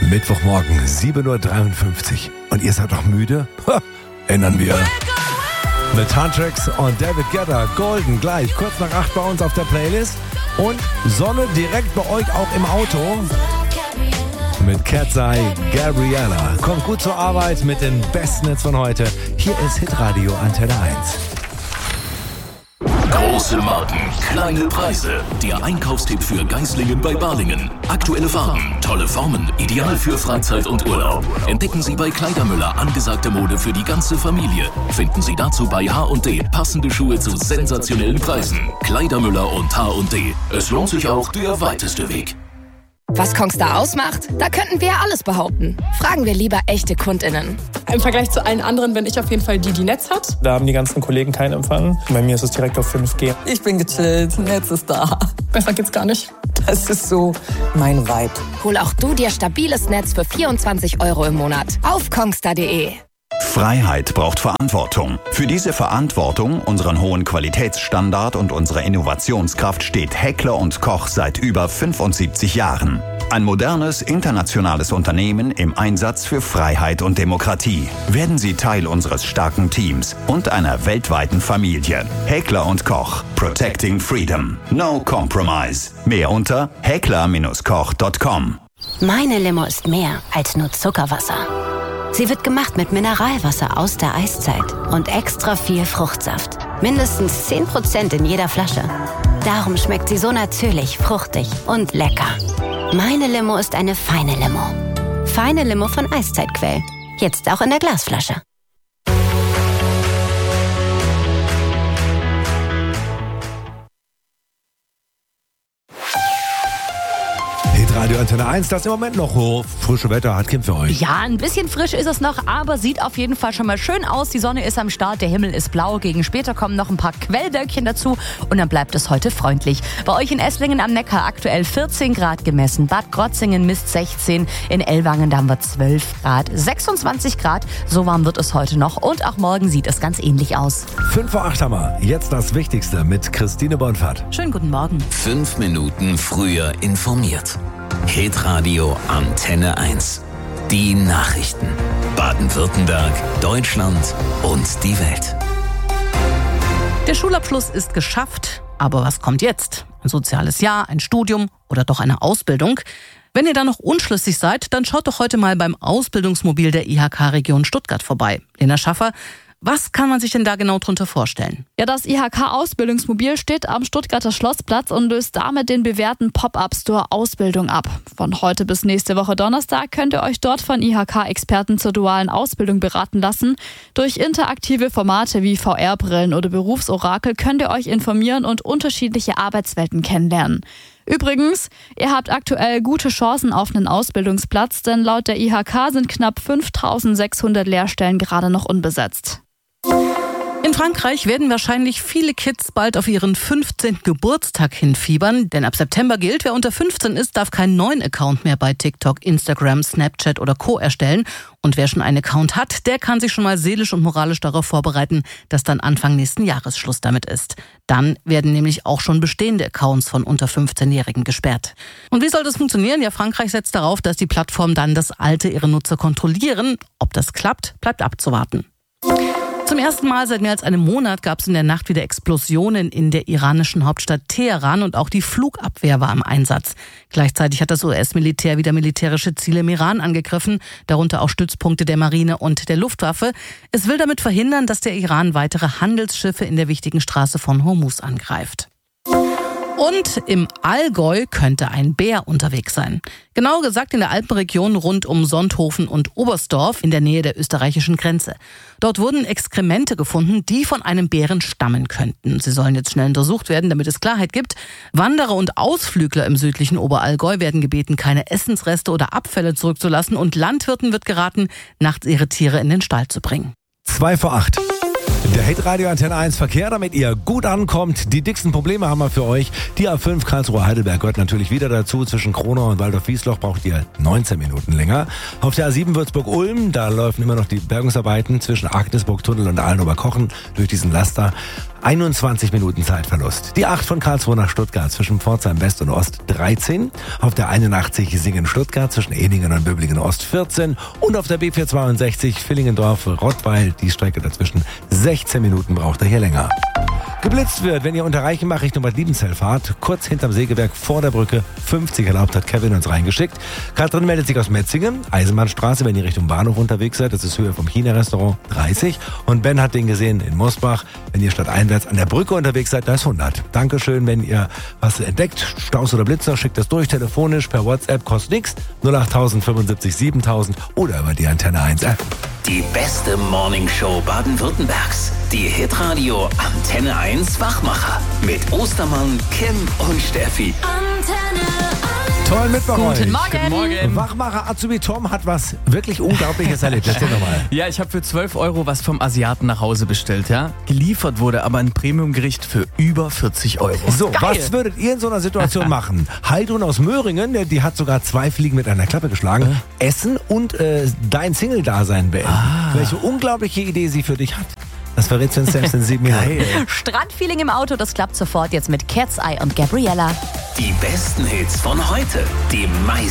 Mittwochmorgen, 7.53 Uhr. Und ihr seid doch müde? Ändern wir. Mit Huntrix und David Guetta, Golden, gleich kurz nach 8 bei uns auf der Playlist. Und Sonne direkt bei euch auch im Auto. Mit Cat's-Eye, Gabriella. Kommt gut zur Arbeit mit den besten Hits von heute. Hier ist Hitradio Antenne 1. Große Marken, kleine Preise. Der Einkaufstipp für Geislingen bei Balingen. Aktuelle Farben, tolle Formen, ideal für Freizeit und Urlaub. Entdecken Sie bei Kleidermüller angesagte Mode für die ganze Familie. Finden Sie dazu bei H&D passende Schuhe zu sensationellen Preisen. Kleidermüller und H&D. Es lohnt sich auch der weiteste Weg. Was Kongstar ausmacht? Da könnten wir ja alles behaupten. Fragen wir lieber echte KundInnen. Im Vergleich zu allen anderen bin ich auf jeden Fall die Netz hat. Da haben die ganzen Kollegen keinen Empfang. Bei mir ist es direkt auf 5G. Ich bin gechillt, Netz ist da. Besser geht's gar nicht. Das ist so mein Vibe. Hol auch du dir stabiles Netz für 24 € im Monat auf kongstar.de. Freiheit braucht Verantwortung. Für diese Verantwortung, unseren hohen Qualitätsstandard und unsere Innovationskraft steht Heckler & Koch seit über 75 Jahren. Ein modernes, internationales Unternehmen im Einsatz für Freiheit und Demokratie. Werden Sie Teil unseres starken Teams und einer weltweiten Familie. Heckler & Koch. Protecting Freedom. No compromise. Mehr unter heckler-koch.com. Meine Limo ist mehr als nur Zuckerwasser. Sie wird gemacht mit Mineralwasser aus der Eiszeit und extra viel Fruchtsaft. Mindestens 10% in jeder Flasche. Darum schmeckt sie so natürlich, fruchtig und lecker. Meine Limo ist eine feine Limo. Feine Limo von Eiszeitquell. Jetzt auch in der Glasflasche. Radio Antenne 1, das im Moment noch frische Wetter hat, Kim für euch. Ja, ein bisschen frisch ist es noch, aber sieht auf jeden Fall schon mal schön aus. Die Sonne ist am Start, der Himmel ist blau. Gegen später kommen noch ein paar Quellwölkchen dazu und dann bleibt es heute freundlich. Bei euch in Esslingen am Neckar aktuell 14 Grad gemessen. Bad Krotzingen misst 16, in Ellwangen da haben wir 12 Grad. 26 Grad, so warm wird es heute noch und auch morgen sieht es ganz ähnlich aus. 5 vor 8 haben wir. Jetzt das Wichtigste mit Christine Bonfahrt. Schönen guten Morgen. 5 Minuten früher informiert. Hitradio Antenne 1. Die Nachrichten. Baden-Württemberg, Deutschland und die Welt. Der Schulabschluss ist geschafft, aber was kommt jetzt? Ein soziales Jahr, ein Studium oder doch eine Ausbildung? Wenn ihr da noch unschlüssig seid, dann schaut doch heute mal beim Ausbildungsmobil der IHK-Region Stuttgart vorbei. Lena Schaffer, was kann man sich denn da genau drunter vorstellen? Ja, das IHK-Ausbildungsmobil steht am Stuttgarter Schlossplatz und löst damit den bewährten Pop-Up-Store Ausbildung ab. Von heute bis nächste Woche Donnerstag könnt ihr euch dort von IHK-Experten zur dualen Ausbildung beraten lassen. Durch interaktive Formate wie VR-Brillen oder Berufsorakel könnt ihr euch informieren und unterschiedliche Arbeitswelten kennenlernen. Übrigens, ihr habt aktuell gute Chancen auf einen Ausbildungsplatz, denn laut der IHK sind knapp 5.600 Lehrstellen gerade noch unbesetzt. In Frankreich werden wahrscheinlich viele Kids bald auf ihren 15. Geburtstag hinfiebern, denn ab September gilt, wer unter 15 ist, darf keinen neuen Account mehr bei TikTok, Instagram, Snapchat oder Co. erstellen. Und wer schon einen Account hat, der kann sich schon mal seelisch und moralisch darauf vorbereiten, dass dann Anfang nächsten Jahres Schluss damit ist. Dann werden nämlich auch schon bestehende Accounts von unter 15-Jährigen gesperrt. Und wie soll das funktionieren? Ja, Frankreich setzt darauf, dass die Plattformen dann das Alter ihrer Nutzer kontrollieren. Ob das klappt, bleibt abzuwarten. Zum ersten Mal seit mehr als einem Monat gab es in der Nacht wieder Explosionen in der iranischen Hauptstadt Teheran und auch die Flugabwehr war im Einsatz. Gleichzeitig hat das US-Militär wieder militärische Ziele im Iran angegriffen, darunter auch Stützpunkte der Marine und der Luftwaffe. Es will damit verhindern, dass der Iran weitere Handelsschiffe in der wichtigen Straße von Hormuz angreift. Und im Allgäu könnte ein Bär unterwegs sein. Genauer gesagt in der Alpenregion rund um Sonthofen und Oberstdorf in der Nähe der österreichischen Grenze. Dort wurden Exkremente gefunden, die von einem Bären stammen könnten. Sie sollen jetzt schnell untersucht werden, damit es Klarheit gibt. Wanderer und Ausflügler im südlichen Oberallgäu werden gebeten, keine Essensreste oder Abfälle zurückzulassen. Und Landwirten wird geraten, nachts ihre Tiere in den Stall zu bringen. 2 vor 8. Der Hitradio Antenne 1 Verkehr, damit ihr gut ankommt. Die dicksten Probleme haben wir für euch. Die A5 Karlsruhe-Heidelberg gehört natürlich wieder dazu. Zwischen Kronau und Waldorf-Wiesloch braucht ihr 19 Minuten länger. Auf der A7 Würzburg-Ulm, da laufen immer noch die Bergungsarbeiten zwischen Agnesburg-Tunnel und Ahlen-Oberkochen durch diesen Laster. 21 Minuten Zeitverlust. Die 8 von Karlsruhe nach Stuttgart zwischen Pforzheim West und Ost 13. Auf der 81 Singen-Stuttgart zwischen Ehningen und Böblingen Ost 14. Und auf der B462 Villingendorf-Rottweil, die Strecke dazwischen 16 Minuten braucht er hier länger. Geblitzt wird, wenn ihr unter Reichenbach Richtung Bad Liebenzell fahrt, kurz hinterm Sägewerk vor der Brücke, 50 erlaubt, hat Kevin uns reingeschickt. Katrin meldet sich aus Metzingen, Eisenbahnstraße, wenn ihr Richtung Bahnhof unterwegs seid, das ist Höhe vom China-Restaurant 30. Und Ben hat den gesehen in Mosbach, wenn ihr stadteinwärts an der Brücke unterwegs seid, da ist 100. Dankeschön, wenn ihr was entdeckt, Staus oder Blitzer, schickt das durch, telefonisch, per WhatsApp, kostet nichts, 08000 75 7000 oder über die Antenne 1 App. Die beste Morningshow Baden-Württembergs. Die Hitradio Antenne 1 Wachmacher. Mit Ostermann, Kim und Steffi. Antenne 1. Toll Mittwoch Guten euch. Morgen. Morgen. Wachmacher Azubi Tom hat was wirklich Unglaubliches erlebt. Erzähl doch mal. Ja, ich habe für 12 € was vom Asiaten nach Hause bestellt, ja. Geliefert wurde aber ein Premiumgericht für über 40 €. So, was würdet ihr in so einer Situation machen? Heidrun aus Möhringen, die hat sogar 2 Fliegen mit einer Klappe geschlagen. Essen und dein Single-Dasein beenden. Welche unglaubliche Idee sie für dich hat. Das verrät sie uns selbst in 7 Minuten. Strandfeeling im Auto, das klappt sofort jetzt mit Cat's Eye und Gabriella. Die besten Hits von heute. Die meisten